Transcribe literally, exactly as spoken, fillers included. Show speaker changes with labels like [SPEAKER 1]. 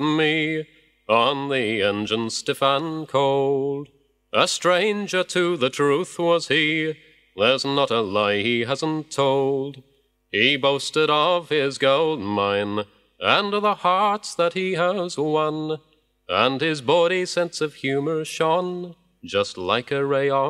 [SPEAKER 1] me on the engine stiff and cold. A stranger to the truth was he, there's not a lie he hasn't told. He boasted of his gold mine and the hearts that he has won, and his body sense of humor shone just like a ray of